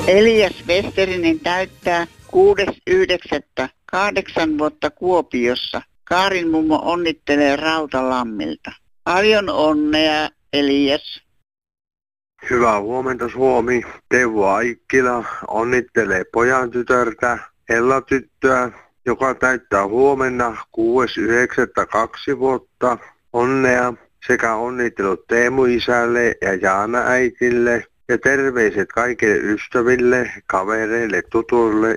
Elias Westerinen täyttää 6.9. 8 vuotta Kuopiossa. Kaarin mummo onnittelee Rautalammilta. Paljon onnea, Elias. Hyvää huomenta, Suomi. Teuvo Aikkila onnittelee pojan tytörtä, Ella-tyttöä, joka täyttää huomenna 6.9. 2 vuotta. Onnea sekä onnittelut Teemu isälle ja Jaana äitille ja terveiset kaikille ystäville, kavereille, tutuille.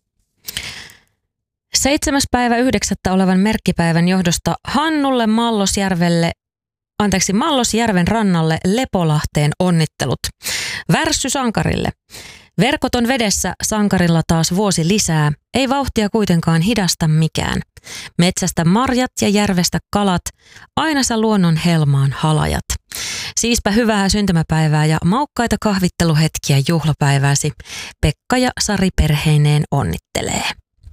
7.9. olevan merkkipäivän johdosta Hannulle Mallosjärven rannalle Lepolahteen onnittelut. Värssy sankarille. Verkot on vedessä, sankarilla taas vuosi lisää. Ei vauhtia kuitenkaan hidasta mikään. Metsästä marjat ja järvestä kalat, aina sä luonnon helmaan halajat. Siispä hyvää syntymäpäivää ja maukkaita kahvitteluhetkiä juhlapäivääsi. Pekka ja Sari perheineen onnittelee.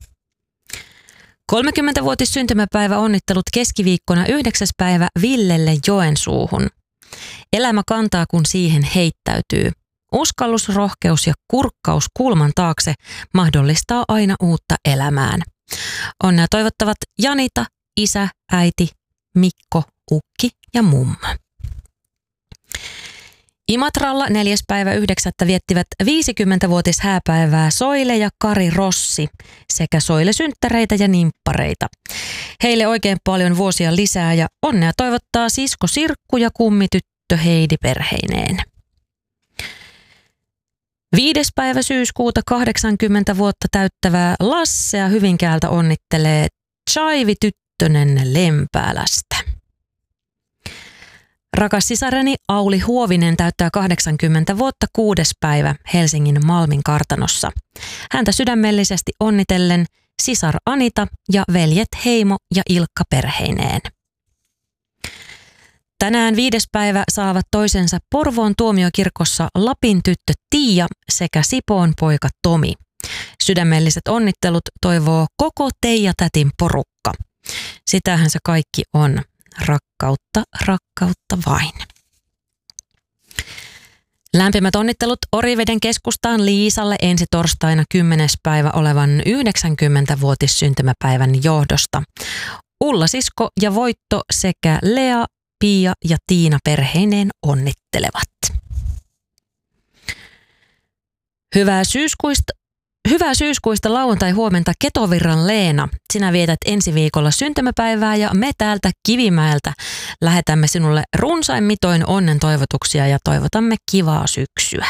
30-vuotis syntymäpäivä onnittelut keskiviikkona 9. päivä Villelle Joensuuhun. Elämä kantaa, kun siihen heittäytyy. Uskallus, rohkeus ja kurkkaus kulman taakse mahdollistaa aina uutta elämään. Onnea toivottavat Janita, isä, äiti, Mikko, ukki ja mummo. Imatralla 4.9. viettivät 50-vuotis hääpäivää Soile ja Kari Rossi sekä Soile-synttäreitä ja nimppareita. Heille oikein paljon vuosia lisää ja onnea toivottaa sisko Sirkku ja kummityttö Heidi perheineen. 5. päivä syyskuuta 80 vuotta täyttävää Lassea Hyvinkäältä onnittelee Chaivi Tyttönen Lempäälästä. Rakas sisareni Auli Huovinen täyttää 80 vuotta 6. päivä Helsingin Malmin kartanossa. Häntä sydämellisesti onnitellen sisar Anita ja veljet Heimo ja Ilkka perheineen. Tänään 5. päivä saavat toisensa Porvoon tuomiokirkossa Lapin tyttö Tiia sekä Sipoon poika Tomi. Sydämelliset onnittelut toivoo koko Teija-tätin porukka. Sitähän se kaikki on. Rakkautta, rakkautta vain. Lämpimät onnittelut Oriveden keskustaan Liisalle ensi torstaina 10. päivä olevan 90-vuotis syntymäpäivän johdosta. Ulla sisko ja Voitto sekä Lea, Pia ja Tiina perheineen onnittelevat. Hyvää syyskuista lauantai-huomenta Ketovirran Leena. Sinä vietät ensi viikolla syntymäpäivää ja me täältä Kivimäeltä lähetämme sinulle runsain mitoin onnen toivotuksia ja toivotamme kivaa syksyä.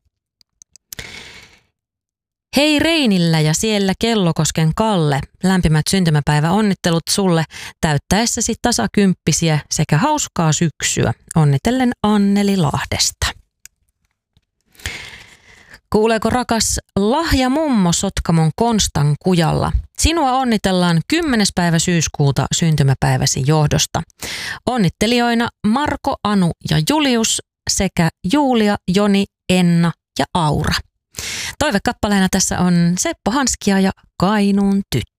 Hei Reinillä ja siellä Kellokosken Kalle, lämpimät syntymäpäiväonnittelut sulle täyttäessäsi tasakymppisiä sekä hauskaa syksyä. Onnitellen Anneli Lahdesta. Kuuleeko rakas lahja mummo Sotkamon Konstan kujalla? Sinua onnitellaan 10. päivä syyskuuta syntymäpäiväsi johdosta. Onnittelijoina Marko, Anu ja Julius sekä Julia, Joni, Enna ja Aura. Toivekappaleena tässä on Seppo Hanskia ja Kainuun tyttö.